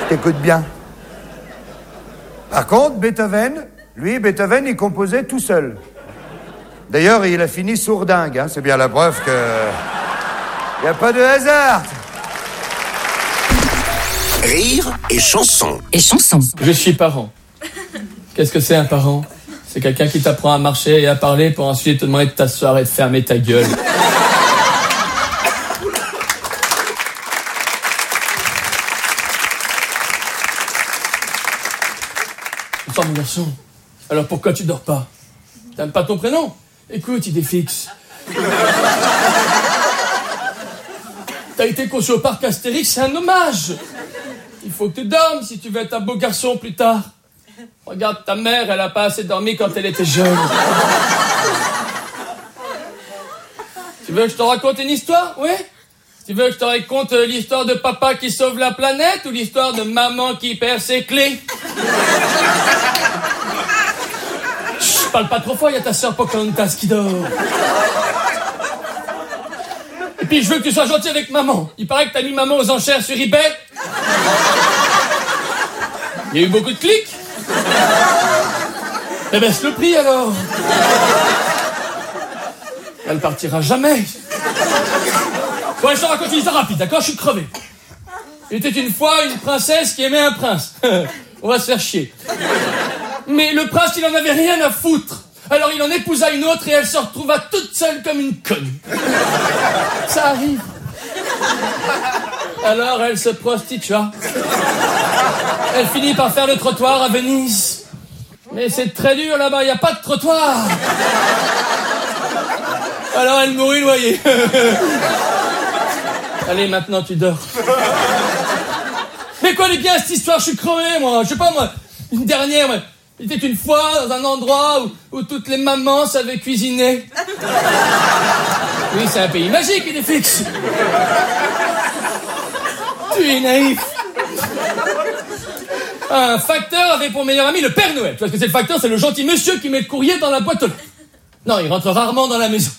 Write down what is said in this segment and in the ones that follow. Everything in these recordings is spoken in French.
t'écoute bien. Par contre, Beethoven, il composait tout seul. D'ailleurs, il a fini sourdingue, hein. C'est bien la preuve que... Il n'y a pas de hasard. Rire et chanson. Je suis parent. Qu'est-ce que c'est un parent? C'est quelqu'un qui t'apprend à marcher et à parler pour ensuite te demander de t'asseoir et de fermer ta gueule. Bonsoir mon garçon. Alors pourquoi tu dors pas? T'aimes pas ton prénom? Écoute, idée fixe. T'as été conçu au parc Astérix, c'est un hommage. Il faut que tu dormes si tu veux être un beau garçon plus tard. Regarde ta mère, elle a pas assez dormi quand elle était jeune. Tu veux que je te raconte une histoire? Oui? Tu veux que je te raconte l'histoire de papa qui sauve la planète ou l'histoire de maman qui perd ses clés? Chut, parle pas trop fort, il y a ta sœur Pocahontas qui dort. Et puis je veux que tu sois gentil avec maman. Il paraît que t'as mis maman aux enchères sur eBay. Il y a eu beaucoup de clics. Eh baisse le prix alors. Elle partira jamais. Ouais, je te raconte une histoire rapide, d'accord? Je suis crevé. Il était une fois une princesse qui aimait un prince. On va se faire chier. Mais le prince, il en avait rien à foutre. Alors il en épousa une autre et elle se retrouva toute seule comme une conne. Ça arrive. Alors elle se prostitua. Elle finit par faire le trottoir à Venise. Mais c'est très dur là-bas, il n'y a pas de trottoir. Alors elle mourut noyée. Allez, maintenant tu dors. Mais quoi les bien cette histoire, je suis crevé moi. Je sais pas moi, une dernière... Il était une fois dans un endroit où toutes les mamans savaient cuisiner. Oui, c'est un pays magique, il est fixe. Tu es naïf. Un facteur avait pour meilleur ami le Père Noël. Tu vois ce que c'est le facteur? C'est le gentil monsieur qui met le courrier dans la boîte aux lettres. Non, il rentre rarement dans la maison.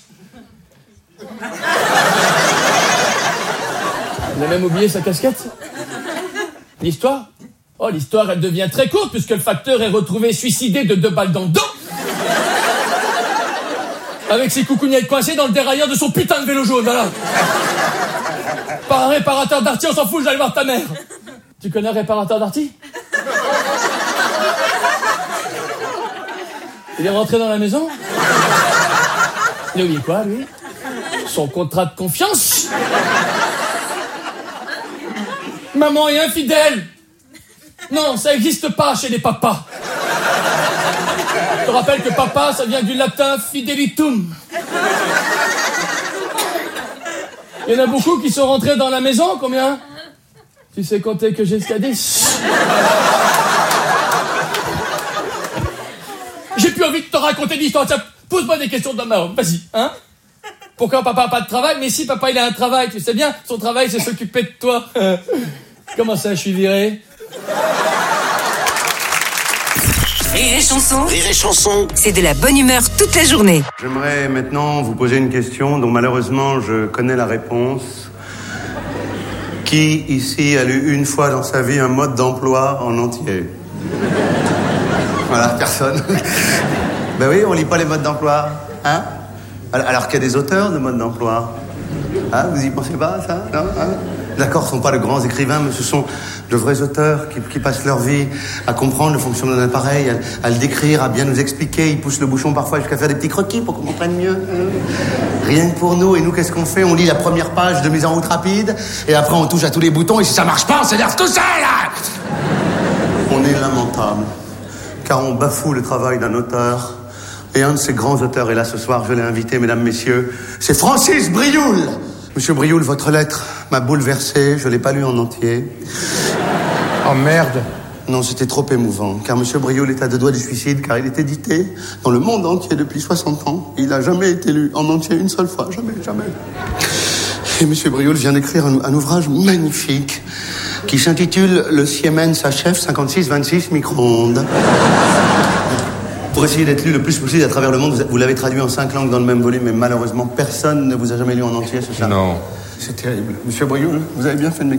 Il a même oublié sa casquette. L'histoire? Oh, l'histoire, elle devient très courte puisque le facteur est retrouvé suicidé de 2 balles dans le dos. Avec ses coucougnettes coincées dans le dérailleur de son putain de vélo jaune, voilà. Par un réparateur d'arty, on s'en fout, j'allais voir ta mère. Tu connais un réparateur d'arty? Il est rentré dans la maison. Il a oublié quoi, lui? Son contrat de confiance. Maman est infidèle. Non, ça n'existe pas chez les papas. Je te rappelle que papa, ça vient du latin fidelitum. Il y en a beaucoup qui sont rentrés dans la maison, combien? Tu sais compter que jusqu'à 10. J'ai plus envie de te raconter l'histoire. Tiens, pose-moi des questions de ma homme, vas-y, hein? Pourquoi papa n'a pas de travail? Mais si papa il a un travail, tu sais bien, son travail c'est s'occuper de toi. Comment ça, je suis viré? Rire et chanson. Rire et chanson. C'est de la bonne humeur toute la journée. J'aimerais maintenant vous poser une question dont malheureusement je connais la réponse. Qui ici a lu une fois dans sa vie un mode d'emploi en entier? Voilà, personne. Ben oui, on lit pas les modes d'emploi, hein? Alors qu'il y a des auteurs de modes d'emploi. Hein, vous y pensez pas, ça? Non, hein? D'accord, ce ne sont pas de grands écrivains, mais ce sont de vrais auteurs qui passent leur vie à comprendre le fonctionnement d'un appareil, à le décrire, à bien nous expliquer. Ils poussent le bouchon parfois jusqu'à faire des petits croquis pour qu'on comprenne mieux. Rien que pour nous. Et nous, qu'est-ce qu'on fait? On lit la première page de mise en route rapide, et après on touche à tous les boutons, et si ça marche pas, on s'énerve tout seul, là. On est lamentable, car on bafoue le travail d'un auteur. Et un de ces grands auteurs est là ce soir, je l'ai invité, mesdames, messieurs, c'est Francis Brioul. Monsieur Brioul, votre lettre m'a bouleversé, je ne l'ai pas lu en entier. Oh merde. Non, c'était trop émouvant, car Monsieur Brioul est à 2 doigts du suicide, car il est édité dans le monde entier depuis 60 ans. Il n'a jamais été lu en entier une seule fois, jamais. Et Monsieur Brioul vient d'écrire un ouvrage magnifique qui s'intitule « Le Siemens HF 5626 micro-ondes ». Pour essayer d'être lu le plus possible à travers le monde, vous l'avez traduit en 5 langues dans le même volume, mais malheureusement, personne ne vous a jamais lu en entier, c'est ça? Non. C'est terrible. Monsieur Brioul, vous avez bien fait de m'écrire.